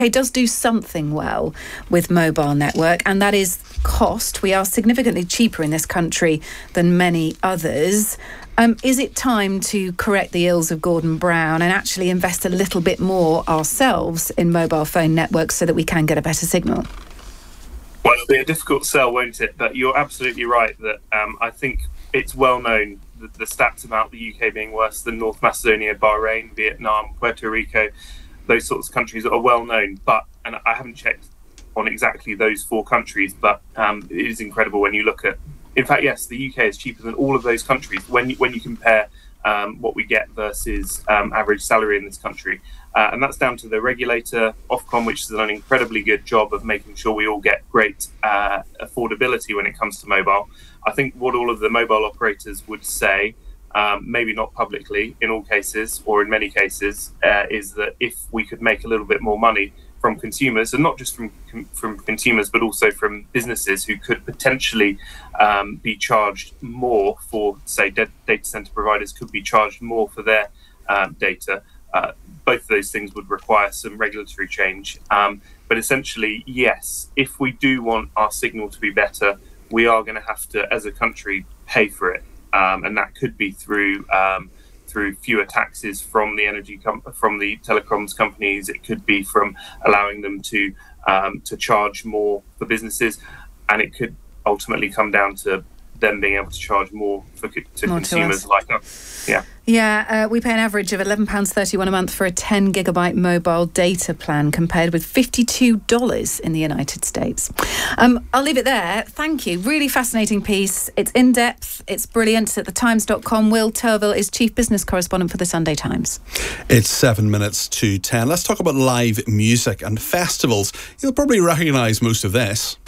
does do something well with mobile network, and that is cost. We are significantly cheaper in this country than many others. Is it time to correct the ills of Gordon Brown and actually invest a little bit more ourselves in mobile phone networks so that we can get a better signal? Well, it'll be a difficult sell, won't it? But you're absolutely right that I think it's well known that the stats about the UK being worse than North Macedonia, Bahrain, Vietnam, Puerto Rico, those sorts of countries are well known. And I haven't checked on exactly those 4 countries, but it is incredible when you look at. In fact, yes, the UK is cheaper than all of those countries when you compare what we get versus average salary in this country. And that's down to the regulator, Ofcom, which has done an incredibly good job of making sure we all get great affordability when it comes to mobile. I think what all of the mobile operators would say, maybe not publicly in all cases or in many cases, is that if we could make a little bit more money from consumers, and not just from consumers, but also from businesses who could potentially be charged more for, say, data center providers could be charged more for their data. Both of those things would require some regulatory change. But essentially, yes, if we do want our signal to be better, we are going to have to, as a country, pay for it. And that could be through fewer taxes from the from the telecoms companies. It could be from allowing them to charge more for businesses, and it could ultimately come down to them being able to charge more to consumers like us. Yeah, we pay an average of £11.31 a month for a 10 gigabyte mobile data plan, compared with $52 in the United States. I'll leave it there. Thank you. Really fascinating piece. It's in depth. It's brilliant. It's at thetimes.com. Will Turville is chief business correspondent for the Sunday Times. It's 7 minutes to 10. Let's talk about live music and festivals. You'll probably recognise most of this.